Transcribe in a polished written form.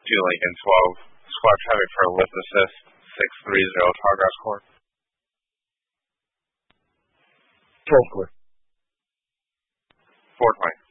do Lincoln 12 squad traffic for a lift assist 630 Tallgrass Court. 12 clear. 420.